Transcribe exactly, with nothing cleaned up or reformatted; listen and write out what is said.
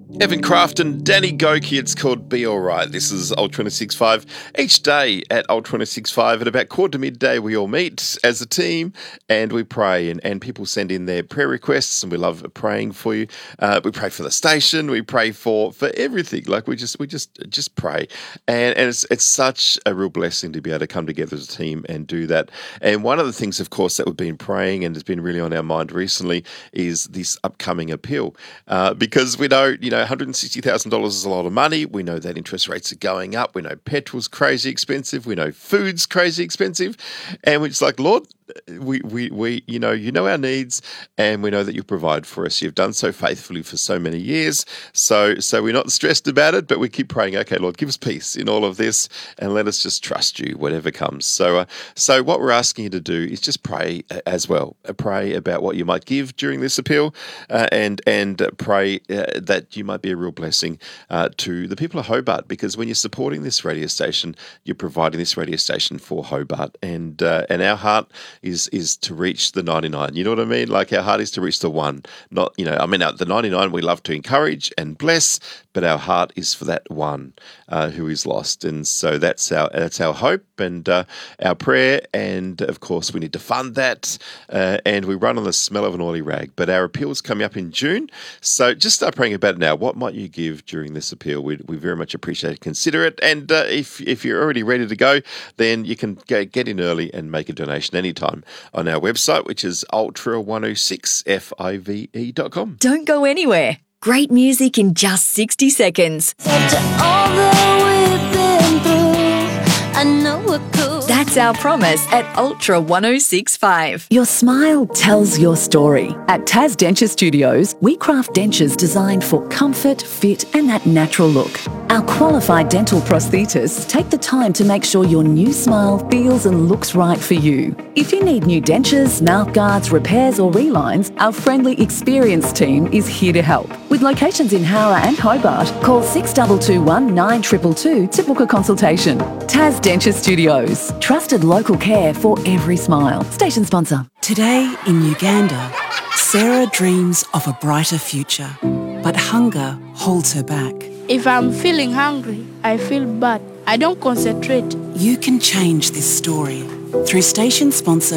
Evan Craft and Danny Goki, it's called Be Alright. This is Ultra one oh six point five. Each day at Ultra one oh six point five at about quarter to midday we all meet as a team and we pray and, and people send in their prayer requests and we love praying for you. Uh, we pray for the station, we pray for for everything. Like we just we just just pray. And, and it's it's such a real blessing to be able to come together as a team and do that. And one of the things, of course, that we've been praying and has been really on our mind recently is this upcoming appeal. Uh, because we know, you know, one hundred sixty thousand dollars is a lot of money. We know that interest rates are going up. We know petrol's crazy expensive. We know food's crazy expensive. And we're just like, Lord, we, we, we, you know, you know our needs and we know that you provide for us. You've done so faithfully for so many years. So, so we're not stressed about it, but we keep praying, okay, Lord, give us peace in all of this and let us just trust you, whatever comes. So, uh, so what we're asking you to do is just pray as well. Pray about what you might give during this appeal uh, and, and pray uh, that you might be a real blessing uh, to the people of Hobart, because when you're supporting this radio station, you're providing this radio station for Hobart, and uh, and our heart is is to reach the ninety-nine. You know what I mean? Like our heart is to reach the one. Not, you know, I mean, the ninety-nine we love to encourage and bless, but our heart is for that one uh, who is lost, and so that's our that's our hope and uh, our prayer, and of course we need to fund that, uh, and we run on the smell of an oily rag. But our appeal is coming up in June, so just start praying about it now. What might you give during this appeal? We we very much appreciate it. Consider it, and uh, if if you're already ready to go, then you can go, get in early and make a donation anytime on our website, which is ultra one oh six five dot com. Don't go anywhere. Great music in just sixty seconds. After all that we've been through, I know we're cool. That's our promise at Ultra one oh six point five. Your smile tells your story. At Tas Denture Studios, we craft dentures designed for comfort, fit, and that natural look. Our qualified dental prosthetists take the time to make sure your new smile feels and looks right for you. If you need new dentures, mouth guards, repairs, or relines, our friendly, experienced team is here to help. With locations in Howrah and Hobart, call six two two one nine two two two to book a consultation. Tas Denture Studios. Trusted local care for every smile. Station sponsor. Today in Uganda, Sarah dreams of a brighter future, but hunger holds her back. If I'm feeling hungry, I feel bad. I don't concentrate. You can change this story through station sponsor